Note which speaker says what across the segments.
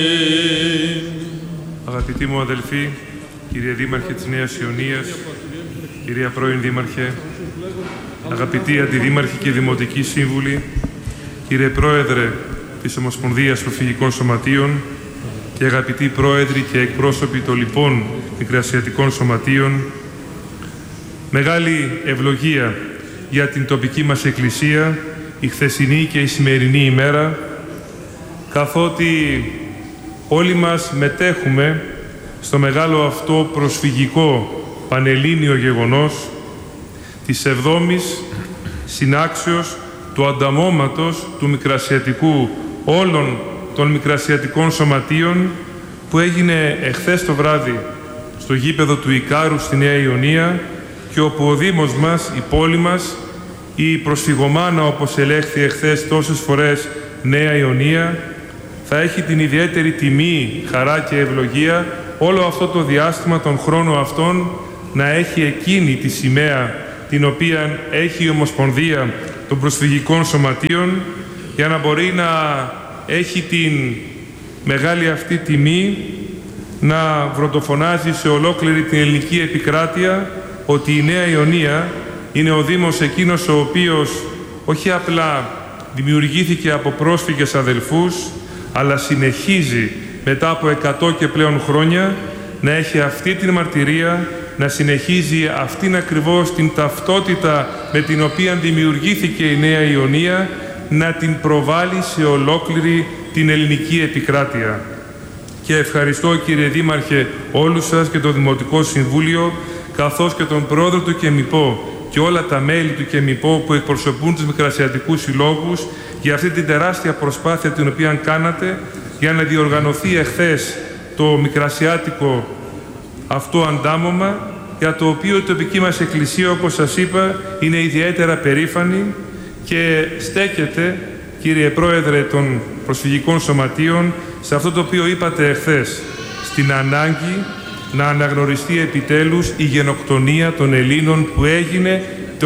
Speaker 1: Αγαπητοί μου αδελφοί, κύριε Δήμαρχε της Νέας Ιωνίας, κυρία πρώην Δήμαρχε, αγαπητοί Αντιδήμαρχοι και Δημοτικοί Σύμβουλοι, κύριε Πρόεδρε της Ομοσπονδίας Προσφυγικών Σωματείων και αγαπητοί Πρόεδροι και εκπρόσωποι των λοιπών Μικρασιατικών Σωματείων, μεγάλη ευλογία για την τοπική μας Εκκλησία, η χθεσινή και η σημερινή ημέρα, καθότι όλοι μας μετέχουμε στο μεγάλο αυτό προσφυγικό πανελλήνιο γεγονός της 7ης συνάξεως του ανταμώματος του Μικρασιατικού όλων των Μικρασιατικών Σωματείων που έγινε εχθές το βράδυ στο γήπεδο του Ικάρου στη Νέα Ιωνία και όπου ο Δήμος μας, η πόλη μας, η προσφυγομάνα όπως ελέγχθη εχθές τόσες φορές Νέα Ιωνία, θα έχει την ιδιαίτερη τιμή, χαρά και ευλογία όλο αυτό το διάστημα, τον χρόνο αυτόν, να έχει εκείνη τη σημαία την οποία έχει η Ομοσπονδία των Προσφυγικών Σωματείων για να μπορεί να έχει την μεγάλη αυτή τιμή να βροντοφωνάζει σε ολόκληρη την ελληνική επικράτεια ότι η Νέα Ιωνία είναι ο Δήμος εκείνος ο οποίος όχι απλά δημιουργήθηκε από πρόσφυγες αδελφούς, αλλά συνεχίζει μετά από 100 και πλέον χρόνια να έχει αυτή την μαρτυρία, να συνεχίζει αυτήν ακριβώς την ταυτότητα με την οποία δημιουργήθηκε η Νέα Ιωνία, να την προβάλλει σε ολόκληρη την ελληνική επικράτεια. Και ευχαριστώ, κύριε Δήμαρχε, όλους σας και το Δημοτικό Συμβούλιο, καθώς και τον Πρόεδρο του ΚΕΜΙΠΟ και όλα τα μέλη του ΚΕΜΙΠΟ που εκπροσωπούν τους Μικρασιατικούς Συλλόγους για αυτή την τεράστια προσπάθεια την οποία κάνατε για να διοργανωθεί εχθές το Μικρασιάτικο αυτό αντάμωμα, για το οποίο η τοπική μας Εκκλησία, όπως σας είπα, είναι ιδιαίτερα περήφανη και στέκεται, κύριε Πρόεδρε των Προσφυγικών Σωματείων, σε αυτό το οποίο είπατε εχθές, στην ανάγκη να αναγνωριστεί επιτέλους η γενοκτονία των Ελλήνων που έγινε το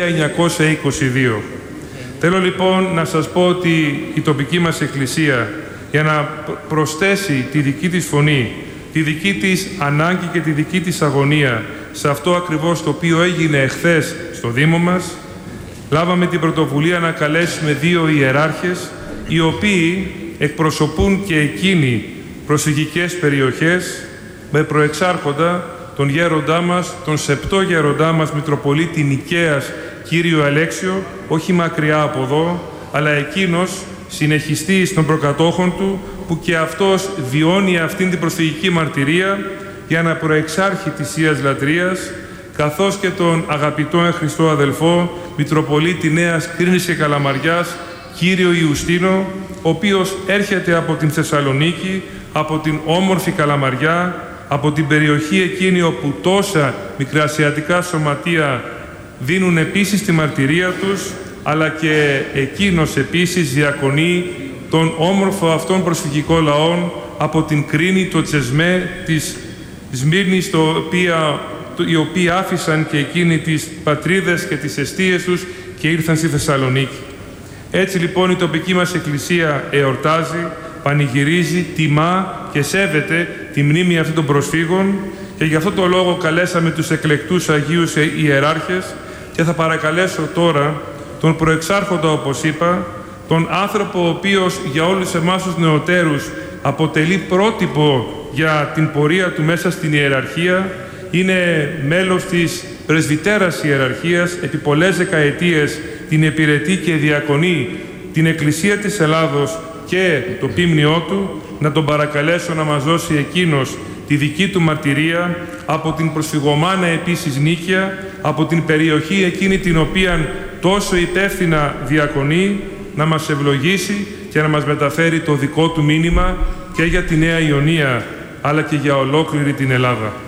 Speaker 1: 1922. Θέλω λοιπόν να σας πω ότι η τοπική μας Εκκλησία, για να προσθέσει τη δική της φωνή, τη δική της ανάγκη και τη δική της αγωνία σε αυτό ακριβώς το οποίο έγινε εχθές στο Δήμο μας, λάβαμε την πρωτοβουλία να καλέσουμε 2 ιεράρχες, οι οποίοι εκπροσωπούν και εκείνοι προσφυγικές περιοχές, με προεξάρχοντα τον γέροντά μας, τον σεπτό γέροντά μας, Μητροπολίτη Νικαίας, Κύριο Αλέξιο, όχι μακριά από εδώ, αλλά εκείνος συνεχιστής των προκατόχων του, που και αυτός βιώνει αυτήν την προσφυγική μαρτυρία για να προεξάρχει της Θείας Λατρείας, καθώς και τον αγαπητό εν Χριστώ αδελφό, Μητροπολίτη Νέας Κρίνης και Καλαμαριάς, Κύριο Ιουστίνο, ο οποίος έρχεται από την Θεσσαλονίκη, από την όμορφη Καλαμαριά, από την περιοχή εκείνη όπου τόσα μικρασιατικά σωματεία δίνουν επίσης τη μαρτυρία τους, αλλά και εκείνος επίσης διακονεί τον όμορφο αυτόν προσφυγικό λαό από την Κρίνη, το Τσεσμέ, της Σμύρνης, οι οποίοι άφησαν και εκείνοι τις πατρίδες και τις εστίες τους και ήρθαν στη Θεσσαλονίκη. Έτσι λοιπόν η τοπική μας Εκκλησία εορτάζει, πανηγυρίζει, τιμά και σέβεται τη μνήμη αυτών των προσφύγων και γι' αυτό το λόγο καλέσαμε τους εκλεκτούς Αγίους Ιεράρχες και θα παρακαλέσω τώρα τον προεξάρχοντα, όπως είπα, τον άνθρωπο ο οποίος για όλους εμάς τους νεωτέρους αποτελεί πρότυπο για την πορεία του μέσα στην ιεραρχία, είναι μέλος της Πρεσβυτέρας Ιεραρχίας, επί πολλές δεκαετίες την υπηρετεί και διακονεί την Εκκλησία της Ελλάδος και το πίμνιό του, να τον παρακαλέσω να μας δώσει εκείνος τη δική του μαρτυρία από την προσφυγομάνα επίσης Νίκαια, από την περιοχή εκείνη την οποία τόσο υπεύθυνα διακονεί, να μας ευλογήσει και να μας μεταφέρει το δικό του μήνυμα και για τη Νέα Ιωνία, αλλά και για ολόκληρη την Ελλάδα.